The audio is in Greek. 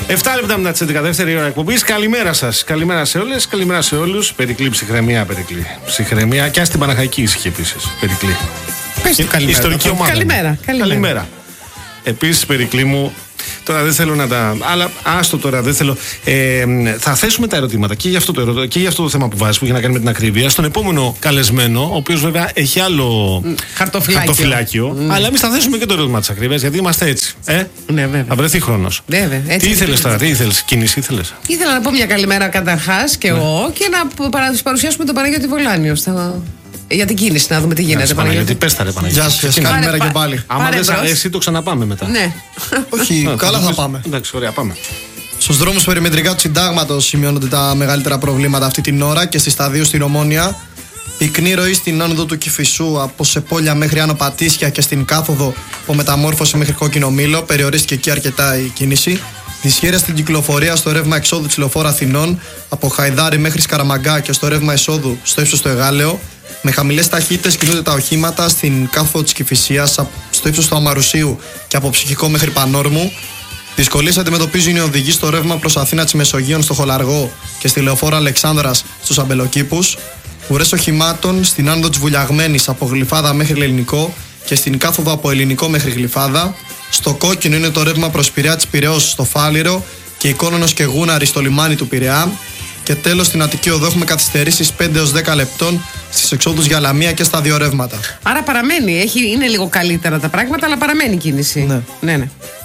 7 λεπτά μετά τις 11, δεύτερη ώρα εκπομπής. Καλημέρα σας. Καλημέρα σε όλες, καλημέρα σε όλους. Περικλή, ψυχραιμία, Περικλή. Ψυχραιμία και στην Παναχαϊκή ήσυχη επίσης. Περικλή. Πες του καλημέρα. Ιστορική ομάδα. Καλημέρα. Επίσης, Περικλή μου, τώρα δεν θέλω να τα. Αλλά άστο τώρα, δεν θέλω. Θα θέσουμε τα ερωτήματα και για αυτό το θέμα που βάζεις, που έχει να κάνει με την ακρίβεια, στον επόμενο καλεσμένο, ο οποίος βέβαια έχει άλλο χαρτοφυλάκιο. Αλλά εμείς θα θέσουμε και το ερώτημα της ακρίβειας, γιατί είμαστε έτσι. Ναι, βέβαια. Θα βρεθεί χρόνος. Τι ήθελες τώρα, κίνηση ήθελες? Ήθελα να πω μια καλημέρα καταρχάς και εγώ και να παρουσιάσουμε τον Παναγιώτη Βολάνιο για την κίνηση, να δούμε τι γίνεται. Παναγιώτη, πες τα ρε Παναγιώτη. Γεια σας, καλημέρα και πάλι. Άμα δεν εσύ το ξαναπάμε μετά. Ναι. Όχι, καλά θα πάμε. Εντάξει, ωραία, πάμε. Στους δρόμους περιμετρικά του Συντάγματος σημειώνονται τα μεγαλύτερα προβλήματα αυτή την ώρα και στη σταδίου στην Ομόνια. Πυκνή ροή στην άνοδο του Κηφισού από Σεπόλια μέχρι Άνω Πατήσια και στην κάθοδο από Μεταμόρφωση μέχρι Κόκκινο Μήλο. Περιορίστηκε εκεί αρκετά η κίνηση. Δυσχέρεια στην κυκλοφορία στο ρεύμα εξόδου της Λεωφόρου Αθηνών από Χαϊδάρι μέχρι Σκαραμαγκά και στο ρεύμα εισόδου στο ύψος του Εγάλεο. Με χαμηλές ταχύτητες κινούνται τα οχήματα στην κάθοδο της Κηφισίας στο ύψος του Αμαρουσίου και από Ψυχικό μέχρι Πανόρμου. Δυσκολίες αντιμετωπίζουν οι οδηγοί στο ρεύμα προς Αθήνα της Μεσογείων στο Χολαργό και στη Λεωφόρο Αλεξάνδρας στους Αμπελοκήπους. Ουρές οχημάτων στην άνοδο της Βουλιαγμένης από Γλυφάδα μέχρι Ελληνικό και στην κάθοδο από Ελληνικό μέχρι Γλυφάδα. Στο κόκκινο είναι το ρεύμα προς Πειραιά της Πειραιώς στο Φάληρο και Εικόνονος και Γούναρη στο λιμάνι του Πειραιά. Και τέλος στην Αττική Οδό έχουμε καθυστερήσεις 5 έως 10 λεπτών στις εξόδους για Λαμία και στα δύο ρεύματα. Άρα παραμένει, είναι λίγο καλύτερα τα πράγματα, αλλά παραμένει κίνηση. Ναι.